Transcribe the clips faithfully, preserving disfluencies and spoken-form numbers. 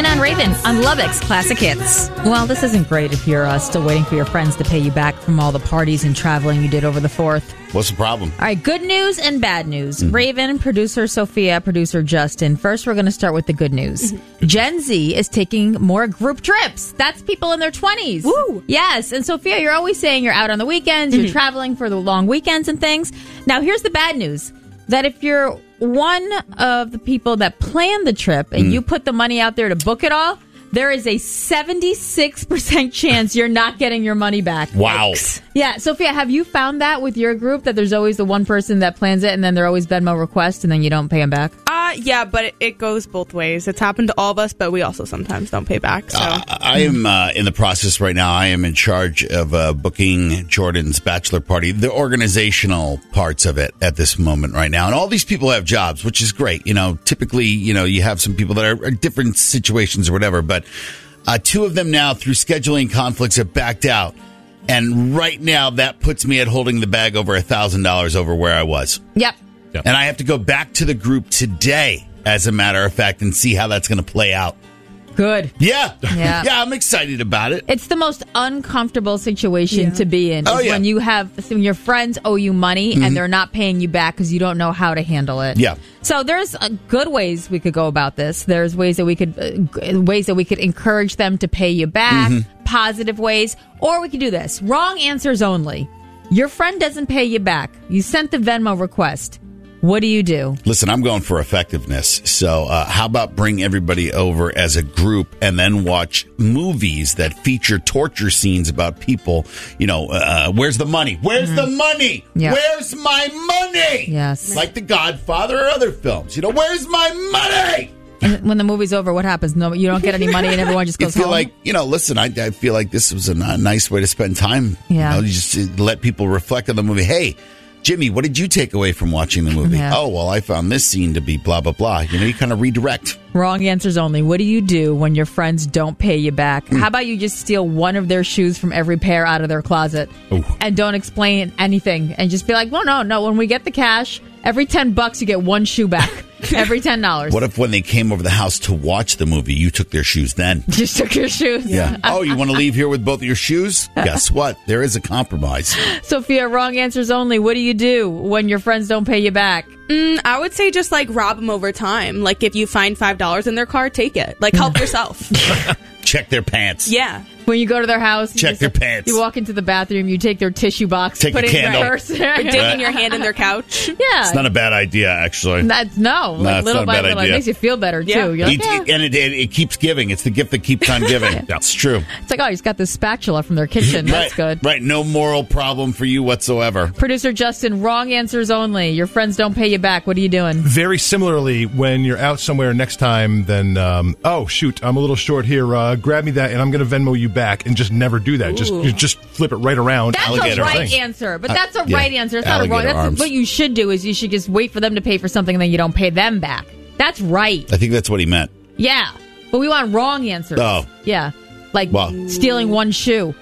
Anna and Raven on Lubbock's Classic Hits. Well, this isn't great if you're uh, still waiting for your friends to pay you back from all the parties and traveling you did over the fourth. What's the problem? All right, good news and bad news. Mm-hmm. Raven, producer Sophia, producer Justin. First, we're going to start with the good news. Mm-hmm. Gen Z is taking more group trips. That's people in their twenties. Woo! Yes, and Sophia, you're always saying you're out on the weekends, mm-hmm. you're traveling for the long weekends and things. Now, here's the bad news. That if you're one of the people that planned the trip and mm. you put the money out there to book it all, there is a seventy-six percent chance you're not getting your money back. Wow. Yeah, Sophia, have you found that with your group, that there's always the one person that plans it and then they're always Venmo request and then you don't pay them back? Uh, yeah, but it, it goes both ways. It's happened to all of us, but we also sometimes don't pay back. So. Uh, I am uh, in the process right now. I am in charge of uh, booking Jordan's bachelor party, the organizational parts of it at this moment right now. And all these people have jobs, which is great. You know, typically, you know, you have some people that are, are different situations or whatever, but uh, two of them now through scheduling conflicts have backed out. And right now that puts me at holding the bag over a thousand dollars over where I was. Yep. Yep. And I have to go back to the group today, as a matter of fact, and see how that's going to play out. Good. Yeah. Yeah. Yeah, I'm excited about it. It's the most uncomfortable situation yeah. to be in. Oh, is yeah. when you have when your friends owe you money mm-hmm. and they're not paying you back because you don't know how to handle it. Yeah. So there's uh, good ways we could go about this. There's ways that we could uh, ways that we could encourage them to pay you back, mm-hmm. positive ways, or we could do this. Wrong answers only. Your friend doesn't pay you back. You sent the Venmo request. What do you do? Listen, I'm going for effectiveness. So uh, how about bring everybody over as a group and then watch movies that feature torture scenes about people, you know, uh, where's the money? Where's mm-hmm. the money? Yeah. Where's my money? Yes. Like The Godfather or other films. You know, where's my money? And when the movie's over, what happens? No, you don't get any money and everyone just goes you feel home? like, you know, listen, I, I feel like this was a nice way to spend time. Yeah. You know, you just let people reflect on the movie. Hey, Jimmy, what did you take away from watching the movie? Yeah. Oh, well, I found this scene to be blah, blah, blah. You know, you kind of redirect. Wrong answers only. What do you do when your friends don't pay you back? Mm. How about you just steal one of their shoes from every pair out of their closet Ooh. and don't explain anything and just be like, well, no, no, when we get the cash, every ten bucks you get one shoe back. Every ten dollars. What if when they came over the house to watch the movie, you took their shoes then? Just took your shoes. Yeah. Oh, you want to leave here with both of your shoes? Guess what? There is a compromise. Sophia, wrong answers only. What do you do when your friends don't pay you back? Mm, I would say just, like, rob them over time. Like, if you find five dollars in their car, take it. Like, help yourself. Check their pants. Yeah. When you go to their house, check their just, pants. You walk into the bathroom, you take their tissue box, take put a it candle. in their purse. Or digging your hand in their couch. Yeah. It's not a bad idea, actually. That's, no. no like, it's little not by a bad little, idea. It makes you feel better, yeah. too. You're like, it, yeah. it, and it, it, it keeps giving. It's the gift that keeps on giving. yeah. It's true. It's like, oh, he's got this spatula from their kitchen. That's right, good. Right. No moral problem for you whatsoever. Producer Justin, wrong answers only. Your friends don't pay you back. What are you doing? Very similarly, when you're out somewhere next time, then, um, oh, shoot, I'm a little short here. Uh, grab me that, and I'm going to Venmo you back, and just never do that. Ooh. Just you just flip it right around. That's Alligator a right thing. answer, but that's a uh, yeah. right answer. It's not a wrong. That's arms. what you should do. Is you should just wait for them to pay for something, and then you don't pay them back. That's right. I think that's what he meant. Yeah, but we want wrong answers. Oh, yeah, like well. stealing one shoe.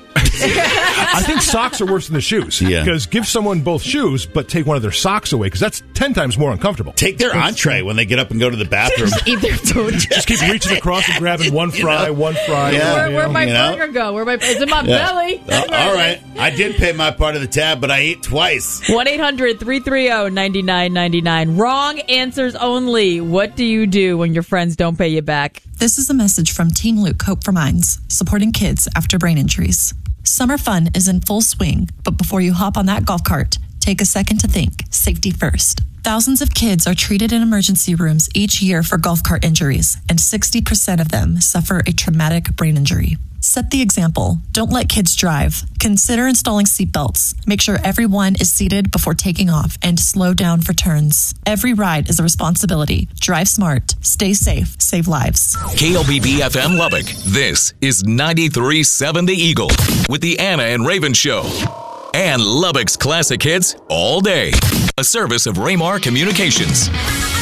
I think socks are worse than the shoes. Yeah. Because give someone both shoes, but take one of their socks away, because that's ten times more uncomfortable. Take their entree when they get up and go to the bathroom. Just eat their food. Just keep reaching across and grabbing one fry, you know? one fry. Yeah. Where, where'd my you know? burger go? Where my? It's in my yeah. belly. Uh, all right. I did pay my part of the tab, but I ate twice. one eight hundred three three zero nine nine nine nine. Wrong answers only. What do you do when your friends don't pay you back? This is a message from Team Luke Hope for Minds, supporting kids after brain injuries. Summer fun is in full swing, but before you hop on that golf cart, take a second to think. Safety first. Thousands of kids are treated in emergency rooms each year for golf cart injuries, and sixty percent of them suffer a traumatic brain injury. Set the example. Don't let kids drive. Consider installing seatbelts. Make sure everyone is seated before taking off, and slow down for turns. Every ride is a responsibility. Drive smart. Stay safe. Save lives. K L B B F M Lubbock. This is ninety-three point seven The Eagle with the Anna and Raven Show. And Lubbock's Classic Hits all day. A service of Raymar Communications.